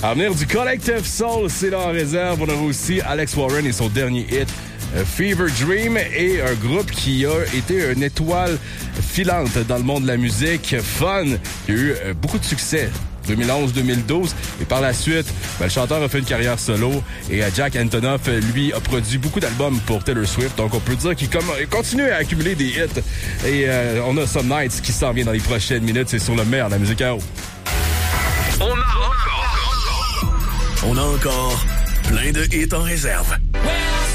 À venir du Collective Soul, c'est là en réserve. On aura aussi Alex Warren et son dernier hit, Fever Dream, et un groupe qui a été une étoile filante dans le monde de la musique, Fun, qui a eu beaucoup de succès. 2011-2012. Et par la suite, le chanteur a fait une carrière solo et Jack Antonoff, lui, a produit beaucoup d'albums pour Taylor Swift. Donc, on peut dire qu'il continue à accumuler des hits. Et on a Some Nights qui s'en vient dans les prochaines minutes. C'est sur le meilleur de la musique à eau. On a encore plein de hits en réserve.